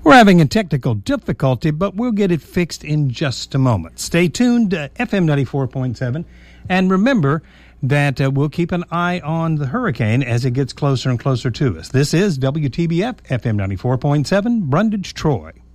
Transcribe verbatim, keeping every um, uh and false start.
We're having a technical difficulty, but we'll get it fixed in just a moment. Stay tuned to F M ninety-four point seven, and remember that uh, we'll keep an eye on the hurricane as it gets closer and closer to us. This is W T B F F M ninety-four point seven, Brundage, Troy.